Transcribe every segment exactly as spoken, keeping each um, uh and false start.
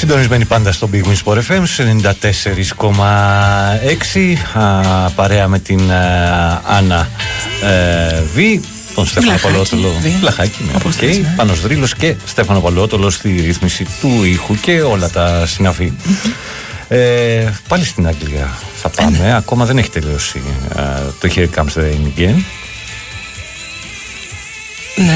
Συντονισμένοι πάντα στο Big Win Sport εφ εμ ενενήντα τέσσερα κόμμα έξι, παρέα με την α, Άννα ε, Β, τον Στέφανο Παλαιότολο. Βλαχάκι, ναι, okay. Ναι. Πάνος Δρύλος και Στέφανο Παλαιότολο στη ρύθμιση του ήχου και όλα τα συναφή. ε, πάλι στην Αγγλία θα πάμε. Ε, ναι. Ακόμα δεν έχει τελειώσει α, το Here Comes the Rain Again. Ναι.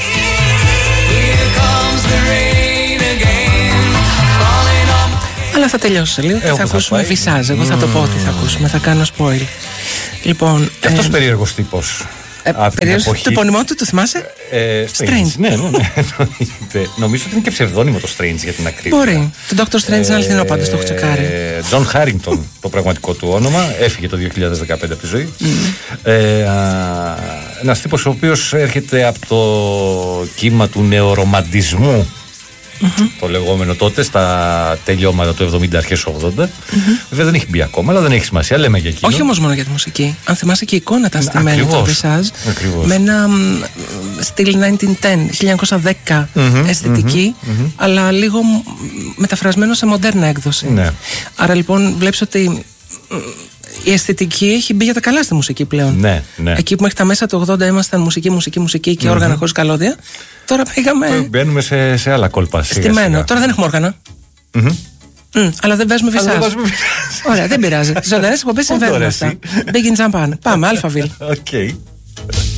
Αλλά θα τελειώσει λίγο και θα ακούσουμε Visage. Εγώ θα το πω ότι θα ακούσουμε, θα κάνω spoil. Λοιπόν, και αυτός ε, περίεργος τύπος. Ε, περίεργος, το επώνυμό του το θυμάσαι? Ε, Strange. Strange. Ναι, ναι, ναι. Νομίζω ότι είναι και ψευδόνυμο το Strange για την ακρίβεια. Μπορεί. Το Doctor Strange είναι αληθινό, πάντως το έχω τσεκάρει. John Harrington το πραγματικό του όνομα. Έφυγε το δύο χιλιάδες δεκαπέντε από τη ζωή. Mm. Ε, ένας τύπος ο οποίος έρχεται από το κύμα του νεορομαντισμού. Mm-hmm. Το λεγόμενο τότε στα τελειώματα του εβδομήντα αρχές ογδόντα. Mm-hmm. Βέβαια δεν έχει μπει ακόμα, αλλά δεν έχει σημασία, λέμε για εκείνο. Όχι όμως μόνο για τη μουσική. Αν θυμάσαι και η εικόνα τα στημένη του Visage, με ένα στυλ χίλια εννιακόσια δέκα mm-hmm. αισθητική, mm-hmm. αλλά λίγο μεταφρασμένο σε μοντέρνα έκδοση. Ναι. Άρα λοιπόν βλέπεις ότι η αισθητική έχει μπει για τα καλά στη μουσική πλέον. Ναι, ναι. Εκεί που μέχρι τα μέσα του ογδόντα ήμασταν μουσική, μουσική, μουσική και mm-hmm. όργανα χωρίς καλώδια. Τώρα πήγαμε. Μπαίνουμε σε, σε άλλα κόλπα. Στημένο. Τώρα δεν έχουμε όργανα. Mm-hmm. Mm, αλλά δεν παίζουμε Visage. Ωραία, δεν πειράζει. Τις ζωντανές εκπομπές συμβαίνουν αυτά. Big in Japan. Πάμε, Alphaville. Okay.